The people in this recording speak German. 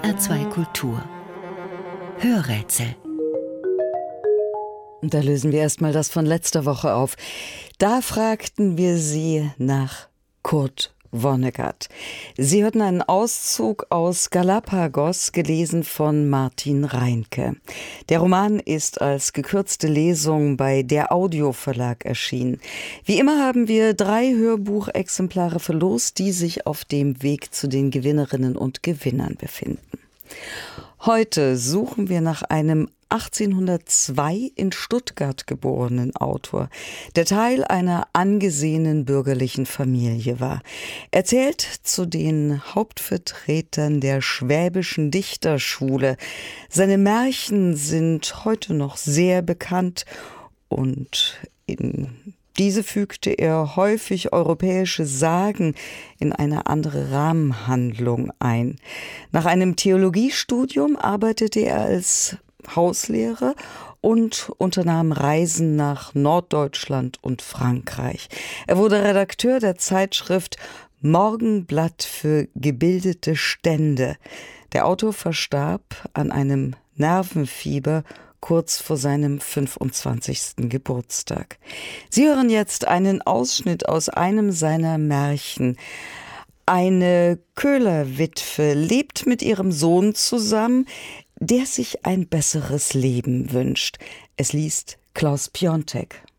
HR2 Kultur. Hörrätsel. Und da lösen wir erstmal das von letzter Woche auf. Da fragten wir Sie nach Kurt Vonnegut. Sie hörten einen Auszug aus Galapagos, gelesen von Martin Reinke. Der Roman ist als gekürzte Lesung bei der Audio Verlag erschienen. Wie immer haben wir 3 Hörbuchexemplare verlost, die sich auf dem Weg zu den Gewinnerinnen und Gewinnern befinden. Heute suchen wir nach einem 1802 in Stuttgart geborenen Autor, der Teil einer angesehenen bürgerlichen Familie war. Er zählt zu den Hauptvertretern der schwäbischen Dichterschule. Seine Märchen sind heute noch sehr bekannt und in diese fügte er häufig europäische Sagen in eine andere Rahmenhandlung ein. Nach einem Theologiestudium arbeitete er als Hauslehrer und unternahm Reisen nach Norddeutschland und Frankreich. Er wurde Redakteur der Zeitschrift Morgenblatt für gebildete Stände. Der Autor verstarb an einem Nervenfieber kurz vor seinem 25. Geburtstag. Sie hören jetzt einen Ausschnitt aus einem seiner Märchen. Eine Köhlerwitwe lebt mit ihrem Sohn zusammen, der sich ein besseres Leben wünscht. Es liest Klaus Piontek.